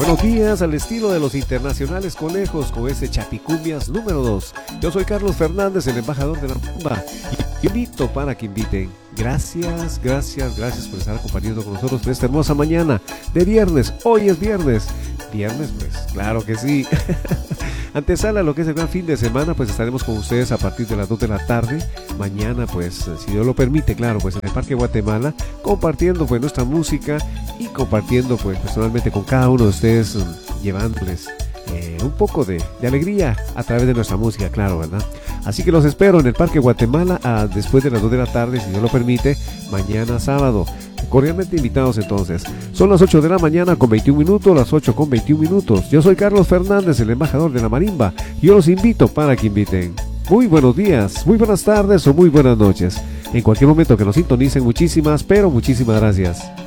Buenos días al estilo de los internacionales conejos con ese Chapicumbias número 2. Yo soy Carlos Fernández, el embajador de la marimba. Y invito para que inviten. Gracias por estar acompañando con nosotros en esta hermosa mañana de viernes. Hoy es viernes. Viernes, pues, claro que sí. Antesala lo que es el gran fin de semana, pues estaremos con ustedes a partir de las 2 de la tarde. Mañana, pues, si Dios lo permite, claro, pues en el Parque Guatemala, compartiendo pues nuestra música y compartiendo pues personalmente con cada uno de ustedes, llevándoles un poco de alegría a través de nuestra música, claro, ¿verdad? Así que los espero en el Parque Guatemala después de las 2 de la tarde, si Dios lo permite, mañana sábado. Cordialmente invitados entonces. Son las 8 de la mañana con 21 minutos, las 8 con 21 minutos. Yo soy Carlos Fernández, el embajador de la marimba. Y yo los invito para que inviten. Muy buenos días, muy buenas tardes o muy buenas noches. En cualquier momento que nos sintonicen, muchísimas, pero muchísimas gracias.